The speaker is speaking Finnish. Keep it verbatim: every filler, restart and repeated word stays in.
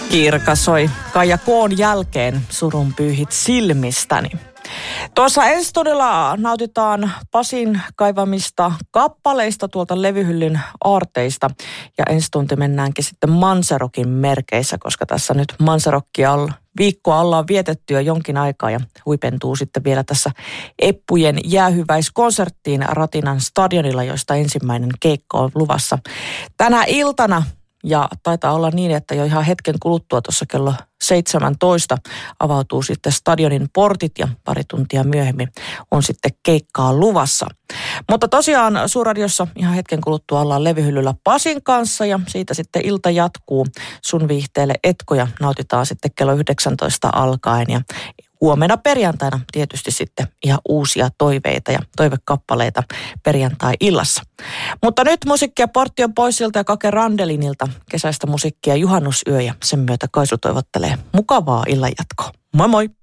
Kirka soi Kaija Koon jälkeen surun pyyhit silmistäni. Tuossa ensi todella nautitaan Pasin kaivamista kappaleista tuolta levyhyllyn aarteista. Ja ensi tunti mennäänkin sitten Manserokin merkeissä, koska tässä nyt Manserokkia all, viikkoa ollaan vietetty jo jonkin aikaa ja huipentuu sitten vielä tässä Eppujen jäähyväiskonserttiin Ratinan stadionilla, josta ensimmäinen keikka on luvassa tänä iltana. Ja taitaa olla niin, että jo ihan hetken kuluttua tuossa kello seitsemäntoista avautuu sitten stadionin portit ja pari tuntia myöhemmin on sitten keikkaa luvassa. Mutta tosiaan Suurradiossa ihan hetken kuluttua ollaan levyhyllyllä Pasin kanssa ja siitä sitten ilta jatkuu sun viihteelle etkoja. Nautitaan sitten kello yhdeksäntoista alkaen ja huomenna perjantaina tietysti sitten ihan uusia toiveita ja toivekappaleita perjantai-illassa. Mutta nyt musiikkia Portion Poisilta ja Kake Randelinilta, kesäistä musiikkia juhannusyö ja sen myötä Kaisu toivottelee mukavaa illanjatkoa. Moi moi!